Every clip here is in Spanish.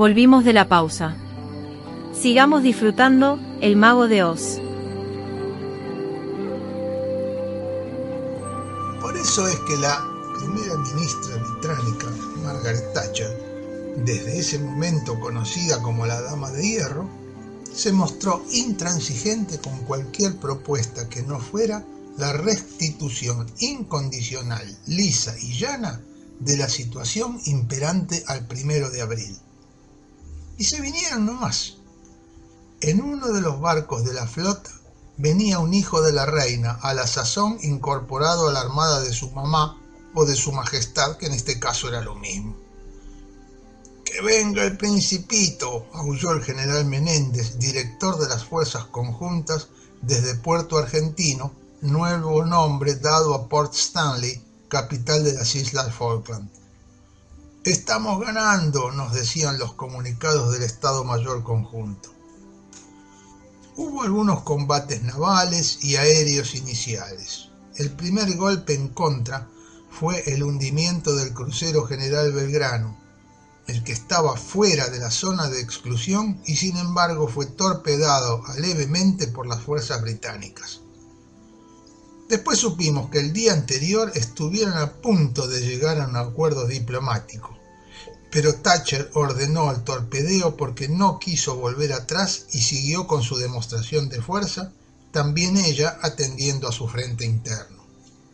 Volvimos de la pausa. Sigamos disfrutando El Mago de Oz. Por eso es que la primera ministra británica, Margaret Thatcher, desde ese momento conocida como la Dama de Hierro, se mostró intransigente con cualquier propuesta que no fuera la restitución incondicional, lisa y llana de la situación imperante al 1 de abril. Y se vinieron nomás. En uno de los barcos de la flota venía un hijo de la reina, a la sazón incorporado a la armada de su mamá o de su majestad, que en este caso era lo mismo. ¡Que venga el principito!, aulló el general Menéndez, director de las fuerzas conjuntas desde Puerto Argentino, nuevo nombre dado a Port Stanley, capital de las Islas Falkland. «Estamos ganando», nos decían los comunicados del Estado Mayor Conjunto. Hubo algunos combates navales y aéreos iniciales. El primer golpe en contra fue el hundimiento del crucero General Belgrano, el que estaba fuera de la zona de exclusión y sin embargo fue torpedado levemente por las fuerzas británicas. Después supimos que el día anterior estuvieron a punto de llegar a un acuerdo diplomático, pero Thatcher ordenó el torpedeo porque no quiso volver atrás y siguió con su demostración de fuerza, también ella atendiendo a su frente interno.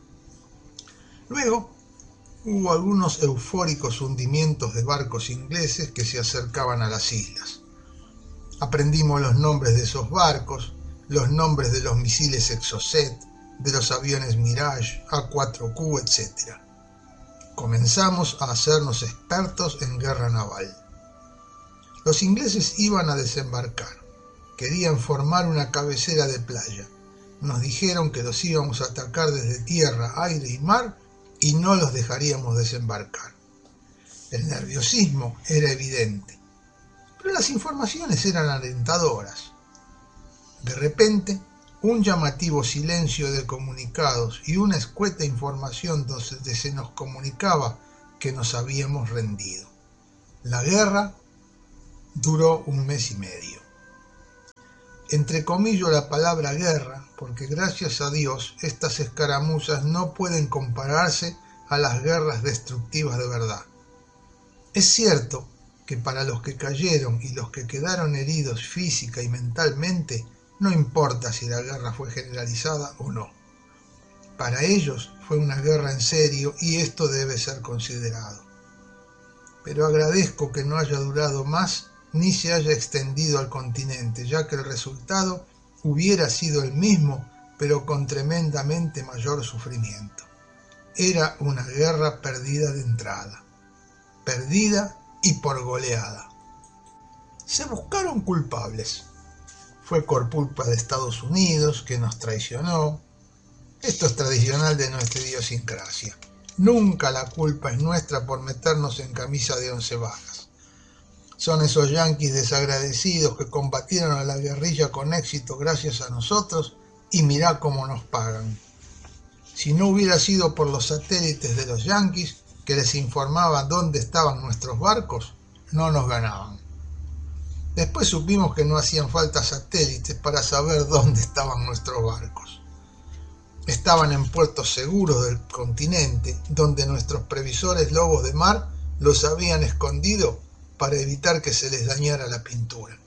Luego hubo algunos eufóricos hundimientos de barcos ingleses que se acercaban a las islas. Aprendimos los nombres de esos barcos, los nombres de los misiles Exocet, de los aviones Mirage, A4Q, etc. Comenzamos a hacernos expertos en guerra naval. Los ingleses iban a desembarcar. Querían formar una cabecera de playa. Nos dijeron que los íbamos a atacar desde tierra, aire y mar y no los dejaríamos desembarcar. El nerviosismo era evidente, pero las informaciones eran alentadoras. De repente, un llamativo silencio de comunicados y una escueta información donde se nos comunicaba que nos habíamos rendido. La guerra duró 1 mes y medio. Entrecomillo la palabra guerra porque gracias a Dios estas escaramuzas no pueden compararse a las guerras destructivas de verdad. Es cierto que para los que cayeron y los que quedaron heridos física y mentalmente, no importa si la guerra fue generalizada o no. Para ellos fue una guerra en serio y esto debe ser considerado. Pero agradezco que no haya durado más ni se haya extendido al continente, ya que el resultado hubiera sido el mismo, pero con tremendamente mayor sufrimiento. Era una guerra perdida de entrada, perdida y por goleada. Se buscaron culpables. Fue por culpa de Estados Unidos, que nos traicionó. Esto es tradicional de nuestra idiosincrasia. Nunca la culpa es nuestra por meternos en camisa de 11 varas. Son esos yanquis desagradecidos que combatieron a la guerrilla con éxito gracias a nosotros y mirá cómo nos pagan. Si no hubiera sido por los satélites de los yanquis que les informaban dónde estaban nuestros barcos, no nos ganaban. Después supimos que no hacían falta satélites para saber dónde estaban nuestros barcos. Estaban en puertos seguros del continente, donde nuestros previsores lobos de mar los habían escondido para evitar que se les dañara la pintura.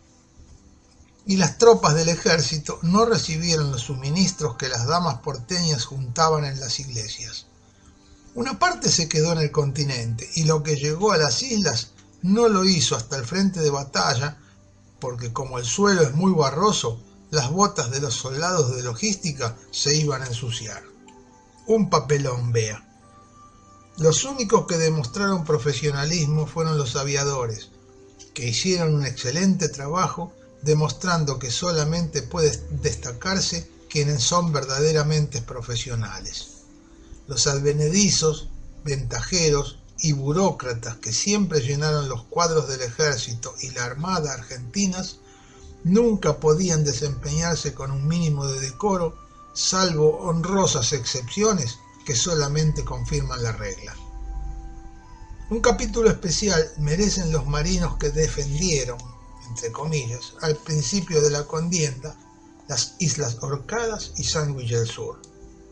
Y las tropas del ejército no recibieron los suministros que las damas porteñas juntaban en las iglesias. Una parte se quedó en el continente y lo que llegó a las islas no lo hizo hasta el frente de batalla, porque como el suelo es muy barroso, las botas de los soldados de logística se iban a ensuciar. Un papelón, vea. Los únicos que demostraron profesionalismo fueron los aviadores, que hicieron un excelente trabajo demostrando que solamente puede destacarse quienes son verdaderamente profesionales. Los advenedizos, ventajeros y burócratas que siempre llenaron los cuadros del ejército y la armada argentinas nunca podían desempeñarse con un mínimo de decoro, salvo honrosas excepciones que solamente confirman la regla. Un capítulo especial merecen los marinos que defendieron, entre comillas, al principio de la contienda, las Islas Orcadas y Sandwich del Sur.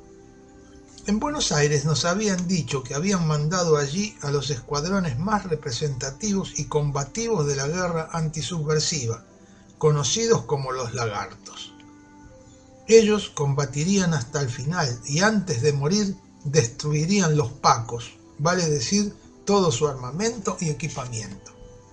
En Buenos Aires nos habían dicho que habían mandado allí a los escuadrones más representativos y combativos de la guerra antisubversiva, conocidos como los Lagartos. Ellos combatirían hasta el final y antes de morir destruirían los pacos, vale decir, todo su armamento y equipamiento.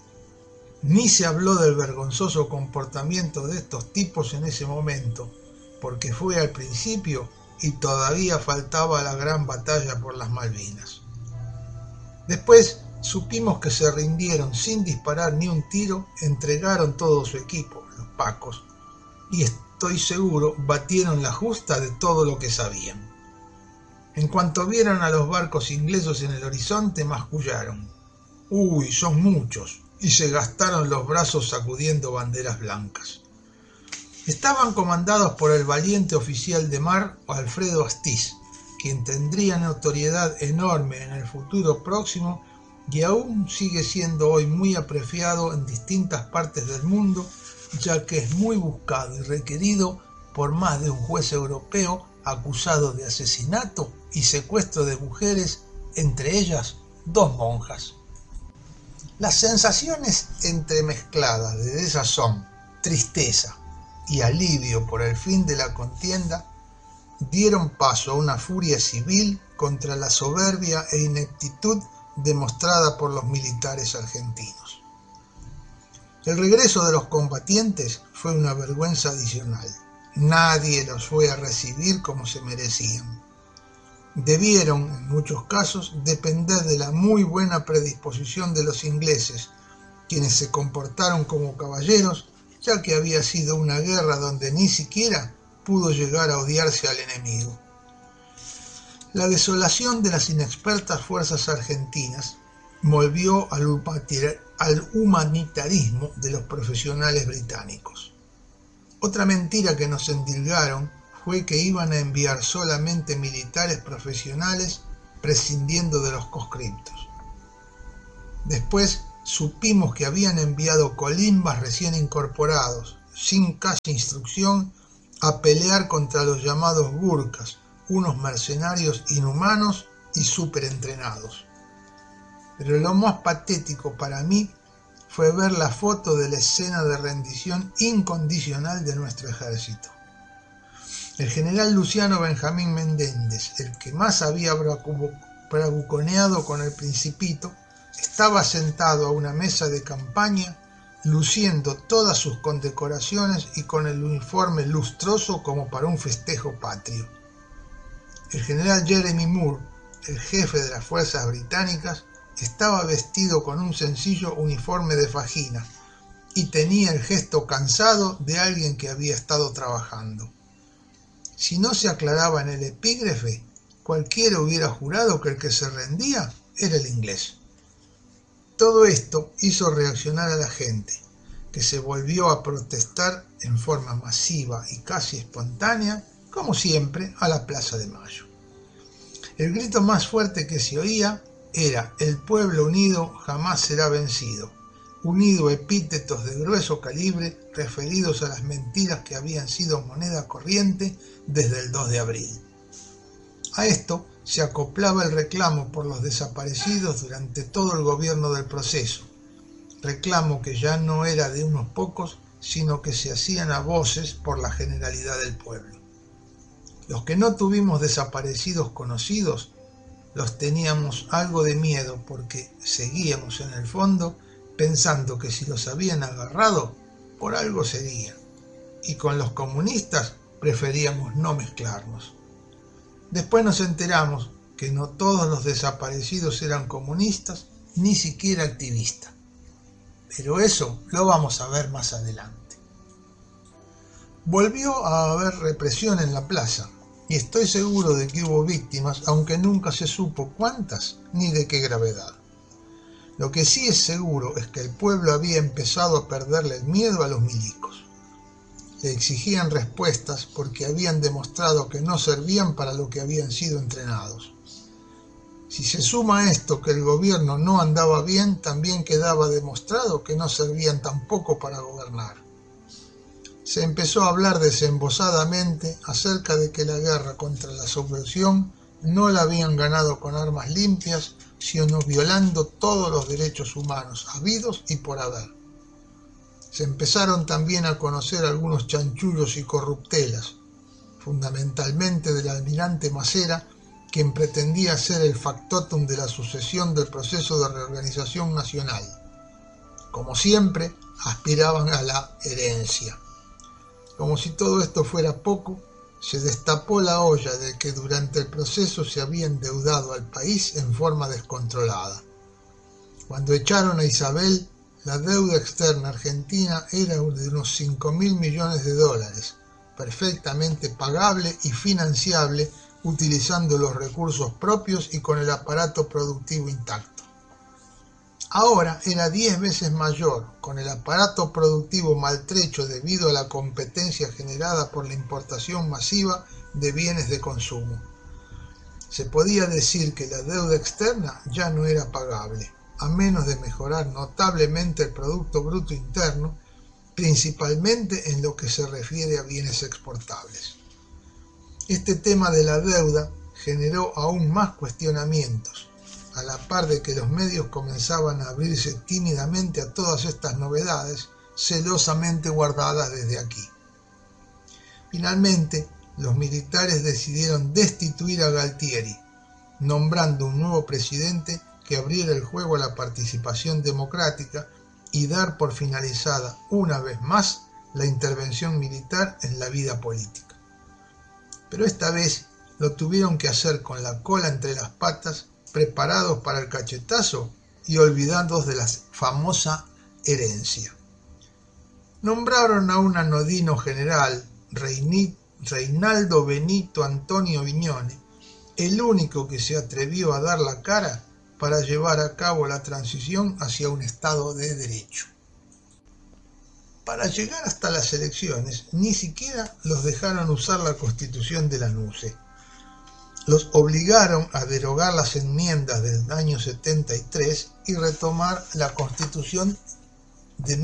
Ni se habló del vergonzoso comportamiento de estos tipos en ese momento, porque fue al principio y todavía faltaba la gran batalla por las Malvinas. Después supimos que se rindieron sin disparar ni un tiro, entregaron todo su equipo, los pacos, y estoy seguro batieron la justa de todo lo que sabían. En cuanto vieron a los barcos ingleses en el horizonte, mascullaron: «¡Uy, son muchos!», y se gastaron los brazos sacudiendo banderas blancas. Estaban comandados por el valiente oficial de mar Alfredo Astiz, quien tendría notoriedad enorme en el futuro próximo y aún sigue siendo hoy muy apreciado en distintas partes del mundo, ya que es muy buscado y requerido por más de un juez europeo acusado de asesinato y secuestro de mujeres, entre ellas 2 monjas. Las sensaciones entremezcladas de desazón, tristeza y alivio por el fin de la contienda dieron paso a una furia civil contra la soberbia e ineptitud demostrada por los militares argentinos. El regreso de los combatientes fue una vergüenza adicional. Nadie los fue a recibir como se merecían. Debieron, en muchos casos, depender de la muy buena predisposición de los ingleses, quienes se comportaron como caballeros, ya que había sido una guerra donde ni siquiera pudo llegar a odiarse al enemigo. La desolación de las inexpertas fuerzas argentinas volvió al humanitarismo de los profesionales británicos. Otra mentira que nos endilgaron fue que iban a enviar solamente militares profesionales, prescindiendo de los conscriptos. Después supimos que habían enviado colimbas recién incorporados, sin casi instrucción, a pelear contra los llamados Gurkhas, unos mercenarios inhumanos y superentrenados. Pero lo más patético para mí fue ver la foto de la escena de rendición incondicional de nuestro ejército. El general Luciano Benjamín Menéndez, el que más había bravuconeado con el Principito, estaba sentado a una mesa de campaña, luciendo todas sus condecoraciones y con el uniforme lustroso como para un festejo patrio. El general Jeremy Moore, el jefe de las fuerzas británicas, estaba vestido con un sencillo uniforme de fajina y tenía el gesto cansado de alguien que había estado trabajando. Si no se aclaraba en el epígrafe, cualquiera hubiera jurado que el que se rendía era el inglés. Todo esto hizo reaccionar a la gente, que se volvió a protestar en forma masiva y casi espontánea, como siempre, a la Plaza de Mayo. El grito más fuerte que se oía era: «El pueblo unido jamás será vencido», unido epítetos de grueso calibre referidos a las mentiras que habían sido moneda corriente desde el 2 de abril. A esto se acoplaba el reclamo por los desaparecidos durante todo el gobierno del proceso, reclamo que ya no era de unos pocos, sino que se hacían a voces por la generalidad del pueblo. Los que no tuvimos desaparecidos conocidos, los teníamos algo de miedo porque seguíamos en el fondo pensando que si los habían agarrado, por algo sería, y con los comunistas preferíamos no mezclarnos. Después nos enteramos que no todos los desaparecidos eran comunistas, ni siquiera activistas. Pero eso lo vamos a ver más adelante. Volvió a haber represión en la plaza, y estoy seguro de que hubo víctimas, aunque nunca se supo cuántas ni de qué gravedad. Lo que sí es seguro es que el pueblo había empezado a perderle el miedo a los milicos. Le exigían respuestas porque habían demostrado que no servían para lo que habían sido entrenados. Si se suma a esto que el gobierno no andaba bien, también quedaba demostrado que no servían tampoco para gobernar. Se empezó a hablar desembosadamente acerca de que la guerra contra la subversión no la habían ganado con armas limpias, sino violando todos los derechos humanos habidos y por haber. Se empezaron también a conocer algunos chanchullos y corruptelas, fundamentalmente del almirante Macera, quien pretendía ser el factotum de la sucesión del proceso de reorganización nacional. Como siempre, aspiraban a la herencia. Como si todo esto fuera poco, se destapó la olla de que durante el proceso se había endeudado al país en forma descontrolada. Cuando echaron a Isabel, la deuda externa argentina era de unos 5.000 millones de dólares, perfectamente pagable y financiable utilizando los recursos propios y con el aparato productivo intacto. Ahora era 10 veces mayor, con el aparato productivo maltrecho debido a la competencia generada por la importación masiva de bienes de consumo. Se podía decir que la deuda externa ya no era pagable, a menos de mejorar notablemente el Producto Bruto Interno, principalmente en lo que se refiere a bienes exportables. Este tema de la deuda generó aún más cuestionamientos, a la par de que los medios comenzaban a abrirse tímidamente a todas estas novedades, celosamente guardadas desde aquí. Finalmente, los militares decidieron destituir a Galtieri, nombrando un nuevo presidente que abriera el juego a la participación democrática y dar por finalizada una vez más la intervención militar en la vida política. Pero esta vez lo tuvieron que hacer con la cola entre las patas, preparados para el cachetazo y olvidados de la famosa herencia. Nombraron a un anodino general, Reinaldo Benito Antonio Viñone, el único que se atrevió a dar la cara para llevar a cabo la transición hacia un Estado de Derecho. Para llegar hasta las elecciones, ni siquiera los dejaron usar la Constitución de la NUCE. Los obligaron a derogar las enmiendas del año 73 y retomar la Constitución de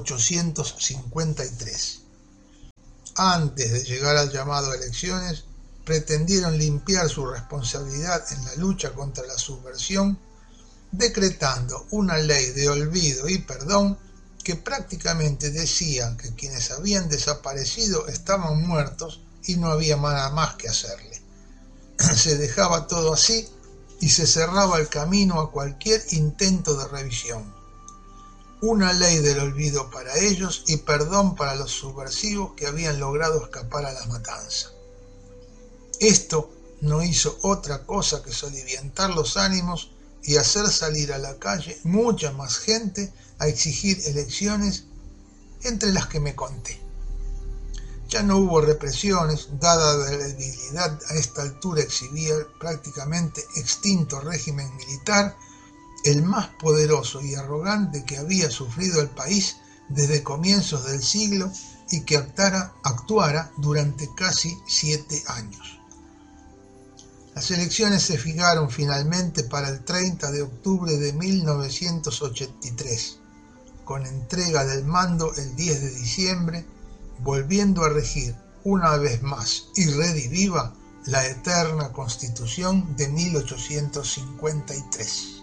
1853. Antes de llegar al llamado a elecciones, pretendieron limpiar su responsabilidad en la lucha contra la subversión, decretando una ley de olvido y perdón que prácticamente decía que quienes habían desaparecido estaban muertos y no había nada más que hacerle. Se dejaba todo así y se cerraba el camino a cualquier intento de revisión. Una ley del olvido para ellos y perdón para los subversivos que habían logrado escapar a la matanza. Esto no hizo otra cosa que soliviantar los ánimos y hacer salir a la calle mucha más gente a exigir elecciones, entre las que me conté. Ya no hubo represiones, dada la debilidad a esta altura exhibía el prácticamente extinto régimen militar, el más poderoso y arrogante que había sufrido el país desde comienzos del siglo y que actuara durante casi 7 años. Las elecciones se fijaron finalmente para el 30 de octubre de 1983, con entrega del mando el 10 de diciembre, volviendo a regir una vez más y rediviva la eterna Constitución de 1853.